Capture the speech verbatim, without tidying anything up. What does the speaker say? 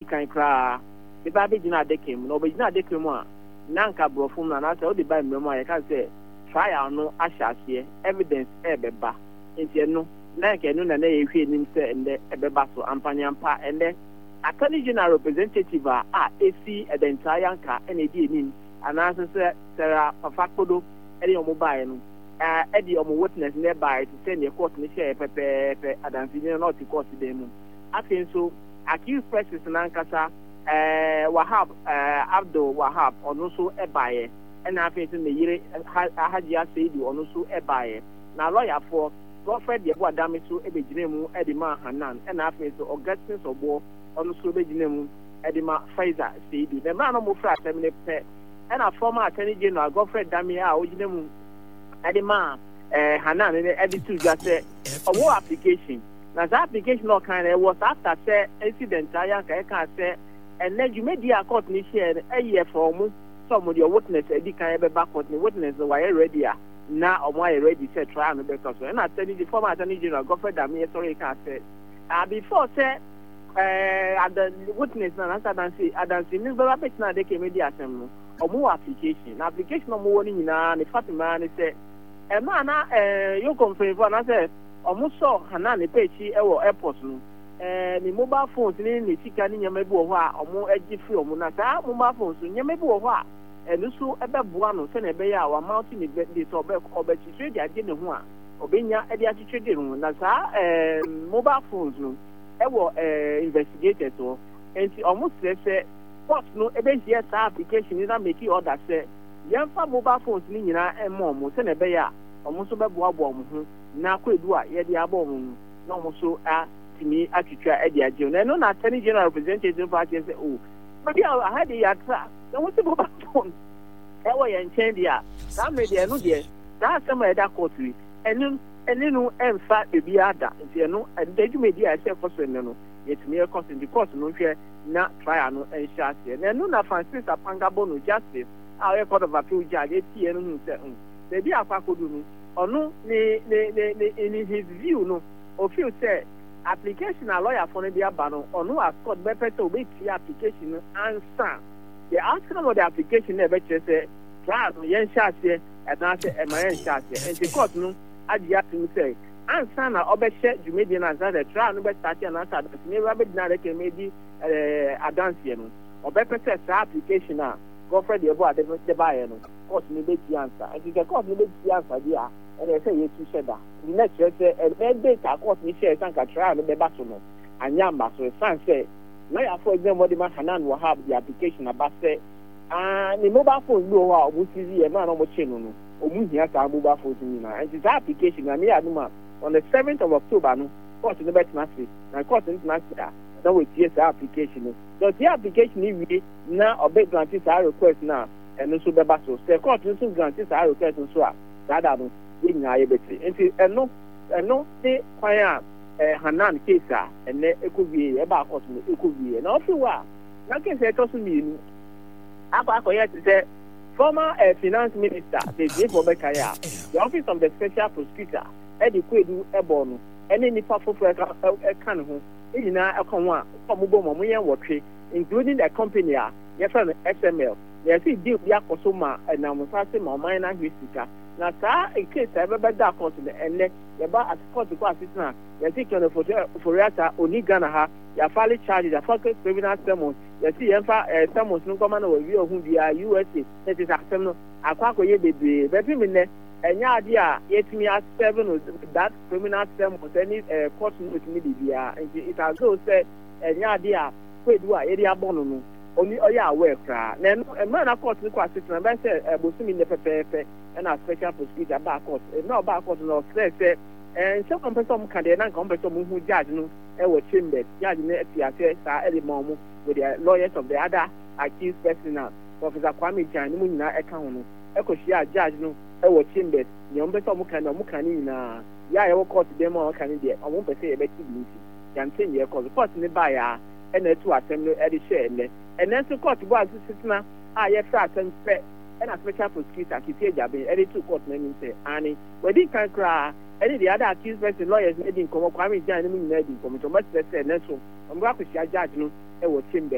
kan kra the baby gina dekem no be gina dekem a nanka brofum na na say o de ba mmremu a ye kan say trial no ahyasie evidence e beba nti no na ke no na na ye hwe nim say ende e beba so ampanyampa ende attorney general representative a esi edentaianka ene di enim anase say Sarah Pafakodo ene o mobile no eh edi o witness nearby to send the court ni share pepe pepe adansi ni not court dem mu afen so accused persons nankasa eh Wahab eh Abdul Wahab ono so ebaye na afen so ne yire Hajia Saidi ono so ebaye na lawyer for Prophet Yebo Adame so ebegyina mu edima Hanan na afen so Augustine Sobo ono so ebegyina mu edima Faiza Saidi the man no mo fra terminate pe na former attorney general Godfrey Dame a ogina mu edima eh Hanan ne editu just say owo application na that application no kind of was after say incident ayan ka can say and then you made the court ni share a year for mu some of your witness edi kan be back court ni witness were ready na omo are ready say trial no better so and attorney the former attorney general Godfrey Dame sorry can say ah before say eh at the witness na answer dan say adansi ni be ba bet na de ke media asem no omo application na application omo woni nyina ne Fatima ni say e ma na eh you confirm for na say omo so Hanan pechi e wo airport no eh ni mobile phones ni ni sika ni nyama bi wo ho a omo agi free omo na sa mobile phones nyama bi wo ho a enu so ebe boa no se na ebe ya wa mount ni de so be obechi trade age ne ho a obenya e de age trade ho na sa eh mobile phones no e wo eh investigators so enti omo se se court no ebe here sa application ni na make order say yemfa mobile phones ni nyina e mo mo se na ebe ya omo so be boa boa mo ho na kwedu a ye de abo mo na omo so a timi atwitwa e de age na no na attorney general representative party say oh but I had the atra na what mobile phone e wo ye nchen dia ka me de no de da sama e da court wi enu enu no emfa ebi ada nti enu edaju me dia say for so no yetimi e court in the court no hwe na trial no en shase na enu na Francis Apangabo no justice our court of appeal judge eti enu hu say um they be Afakodu no onu ni ni ni in his view no o feel say application a lawyer for the abano onu as court be person obey application no answer the outcome of the application never say trial no yen shase and na say e ma yen shase and the court no agia to say answer na obehye jumedi na answer the trial no be start and answer that never be na reke maybe eh adanse no obey say application na Godfrey Yebo Adame de baye no court no be answer and the court no be answer dia and they say you two sheda the next say e data court ni share sanka trial no be back to no anyamba so fan say lawyer for example the man Hanan will have the application about say ah ni mobile phone no wa obu tizi e ma no mo che no no omu hia sa mobile phone ni na and the application na me aduma on the seventh of October no court no bet na say na court no na say that we tie sa application no so the application ni we na obey grant sa request na and no so be back so the court no so grant sa request so a that no nya ye betri enti eno eno ti kwaya eh Hanan case a ene ekowie e ba court no ekowie na ofi wa na case e to so mi nu aba akoye ti say former uh, finance minister the Jefo Bekaya the office of the special prosecutor Eddie Kwedu Ebono ene nipa fofo e kan ho ejina ekon ho a omubo mo yen wotwe including the company a ye from S M L they see deal bi akoso ma na mo sa se ma man na hwisika na saa case e be da court no ene ye ba at court ko assistant ye take on for for rata oni Ghana ha ya file charges ya file criminal summons ye see ye fa summons no come na we wi ohun bia U S A that is asem no akwa ko ye bebre be bi ne enya ade a yetimi a seven that criminal summons any court no with me bia it has go say enya ade a kwedu a ye dia bono no oni oya aware kra na no e man na court ko assistant be say bosumi ne pepepe na special prosecutor back court no back court no say say and so person can dey na person who judge no e wo chamber judge na atiase sa ele momo with the lawyers of the other accused person now Professor Kwame Jan mu nyina e ka ho no e ko hia judge no e wo chamber ni on person kan no mu kan ni na ya ye wo court dem o kan dey o mo pese e be ti bi nti yan ten ye court court ni ba ya e na tu atem no e de share ne and then so court bo asisitna a ye fra atem pe and a special prosecutor Kitie Jabe any two court men say ani we did can cry any the other accused person lawyers made in come Kwame Jan no nyina di come to much say na so I'm going to judge no e wo chamber